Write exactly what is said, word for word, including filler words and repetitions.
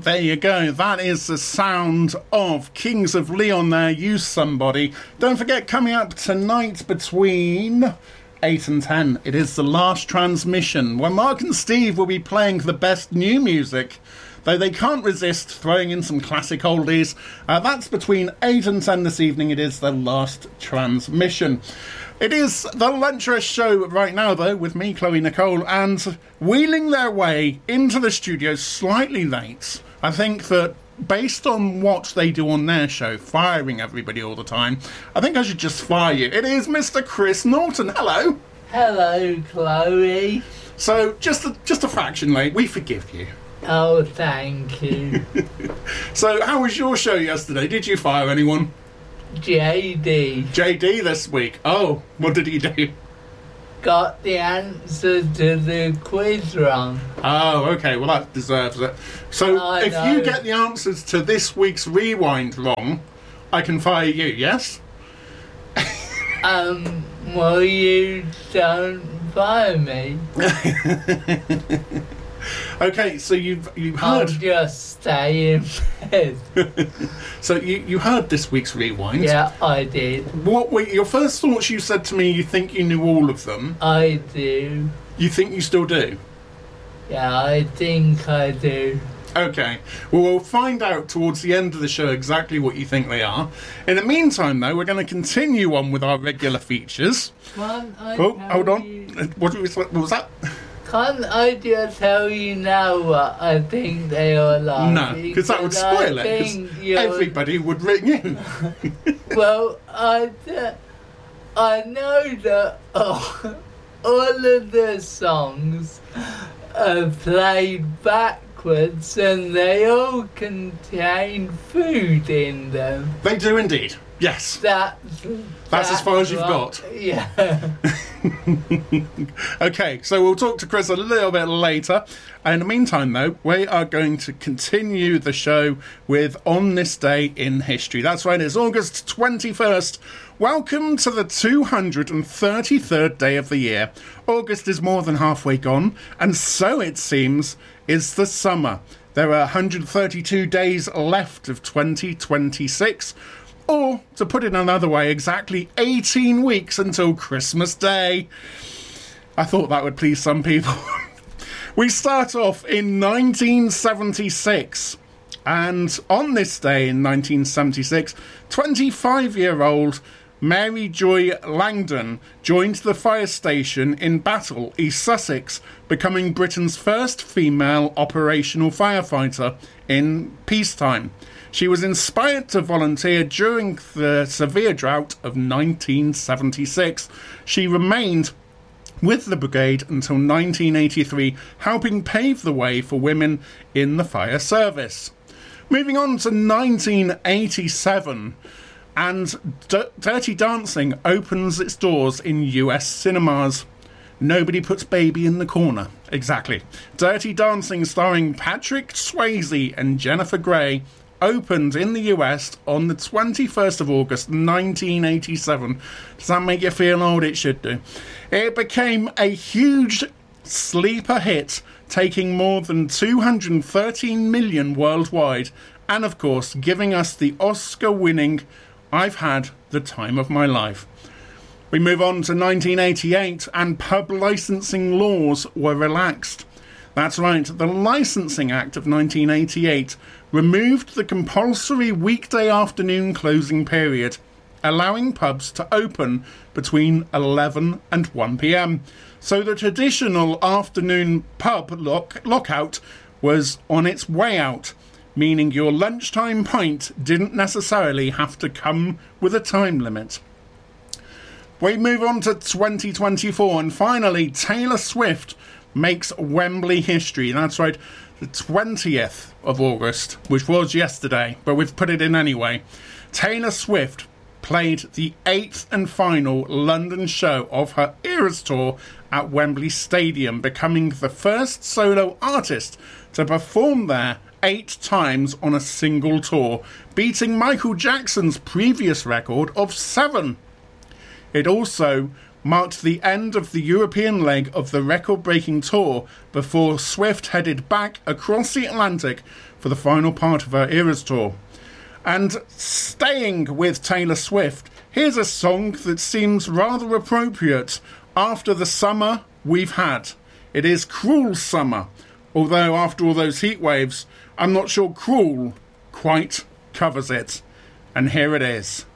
There you go. That is the sound of Kings of Leon there. Use Somebody. Don't forget, coming up tonight between eight and ten, it is the last transmission, where Mark and Steve will be playing the best new music, though they can't resist throwing in some classic oldies. Uh, that's between eight and ten this evening. It is the last transmission. It is the Lunch Rush Show right now, though, with me, Chloe Nicole, and wheeling their way into the studio slightly late. I think that based on what they do on their show, firing everybody all the time, I think I should just fire you. It is Mister Chris Norton. Hello. Hello, Chloe. So, just a, just a fraction late. We forgive you. Oh, thank you. So, how was your show yesterday? Did you fire anyone? J D. J D this week. Oh, what did he do? Got the answer to the quiz wrong. Oh, okay. Well, that deserves it. So, I if know. you get the answers to this week's Rewind wrong, I can fire you, yes? Um, well, you don't fire me. Okay, so you've you I'll heard. just stay in bed. So you you heard this week's Rewind. Yeah, I did. What were your first thoughts? You said to me you think you knew all of them. I do. You think you still do? Yeah, I think I do. Okay. Well, we'll find out towards the end of the show exactly what you think they are. In the meantime, though, we're going to continue on with our regular features. Can't I Oh, tell hold on. you- What was, what was that? Can't I just tell you now what I think they are like? No, because that would I spoil it. think Because you're- everybody would ring in. Well, I, th- I know that all, all of the songs are played backwards and they all contain food in them. They do indeed. Yes. That's, That's as far as you've what- got. Yeah. Okay, so we'll talk to Chris a little bit later. In the meantime, though, we are going to continue the show with On This Day in History. That's right, it's August twenty-first. Welcome to the two hundred thirty-third day of the year. August is more than halfway gone, and so it seems is the summer. There are one hundred thirty-two days left of twenty twenty-six. Or, to put it another way, exactly eighteen weeks until Christmas Day. I thought that would please some people. We start off in nineteen seventy-six. And on this day in nineteen seventy-six, twenty-five-year-old Mary Joy Langdon joined the fire station in Battle, East Sussex, becoming Britain's first female operational firefighter in peacetime. She was inspired to volunteer during the severe drought of nineteen seventy-six. She remained with the brigade until nineteen eighty-three, helping pave the way for women in the fire service. Moving on to nineteen eighty-seven, and D- Dirty Dancing opens its doors in U S cinemas. Nobody puts baby in the corner. Exactly. Dirty Dancing, starring Patrick Swayze and Jennifer Grey, opened in the U S on the twenty-first of August nineteen eighty-seven. Does that make you feel old? It should do. It became a huge sleeper hit, taking more than two hundred thirteen million worldwide, and of course giving us the Oscar-winning I've Had the Time of My Life. We move on to nineteen eighty-eight, and pub licensing laws were relaxed. That's right, the Licensing Act of nineteen eighty-eight removed the compulsory weekday afternoon closing period, allowing pubs to open between eleven and one p.m. So the traditional afternoon pub lock- lockout was on its way out, meaning your lunchtime pint didn't necessarily have to come with a time limit. We move on to twenty twenty-four, and finally Taylor Swift makes Wembley history. That's right, the twentieth of August, which was yesterday, but we've put it in anyway. Taylor Swift played the eighth and final London show of her Eras Tour at Wembley Stadium, becoming the first solo artist to perform there eight times on a single tour, beating Michael Jackson's previous record of seven. It also marked the end of the European leg of the record-breaking tour before Swift headed back across the Atlantic for the final part of her Eras tour. And staying with Taylor Swift, here's a song that seems rather appropriate after the summer we've had. It is Cruel Summer, although after all those heat waves, I'm not sure Cruel quite covers it. And here it is.